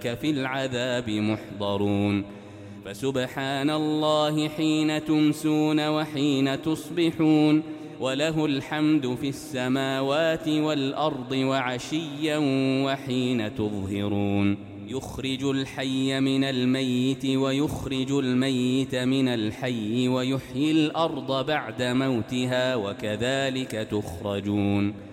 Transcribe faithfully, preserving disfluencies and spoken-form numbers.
في العذاب محضرون فسبحان الله حين تمسون وحين تصبحون وله الحمد في السماوات والأرض وعشيا وحين تظهرون يخرج الحي من الميت ويخرج الميت من الحي ويحيي الأرض بعد موتها وكذلك تخرجون